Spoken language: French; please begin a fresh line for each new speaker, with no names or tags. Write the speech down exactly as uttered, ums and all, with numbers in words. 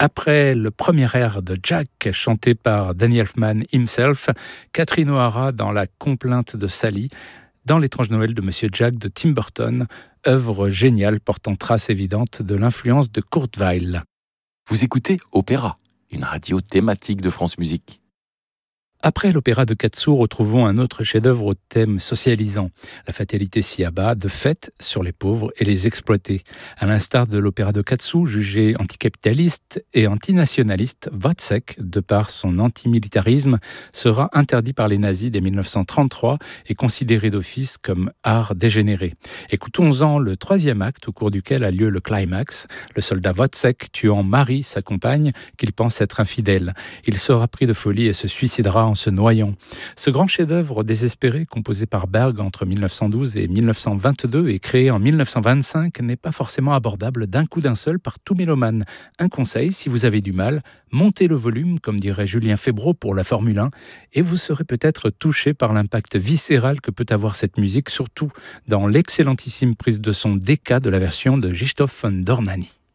Après le premier air de Jack, chanté par Danny Elfman himself, Catherine O'Hara dans La complainte de Sally, dans L'étrange Noël de Monsieur Jack de Tim Burton, œuvre géniale portant trace évidente de l'influence de Kurt Weill.
Vous écoutez Opéra, une radio thématique de France Musique.
Après l'opéra de Katsu, retrouvons un autre chef-d'œuvre au thème socialisant. La fatalité s'y abat, de fait, sur les pauvres et les exploités. À l'instar de l'opéra de Katsu, jugé anticapitaliste et antinationaliste, Wozzeck, de par son antimilitarisme, sera interdit par les nazis dès dix-neuf cent trente-trois et considéré d'office comme art dégénéré. Écoutons-en le troisième acte au cours duquel a lieu le climax, le soldat Wozzeck tuant Marie, sa compagne, qu'il pense être infidèle. Il sera pris de folie et se suicidera en se noyant. Ce grand chef-d'œuvre désespéré, composé par Berg entre dix-neuf cent douze et dix-neuf cent vingt-deux et créé en dix-neuf cent vingt-cinq, n'est pas forcément abordable d'un coup d'un seul par tout mélomane. Un conseil, si vous avez du mal, montez le volume, comme dirait Julien Febvre pour la Formule un, et vous serez peut-être touché par l'impact viscéral que peut avoir cette musique, surtout dans l'excellentissime prise de son D K de la version de Christoph von Dornani.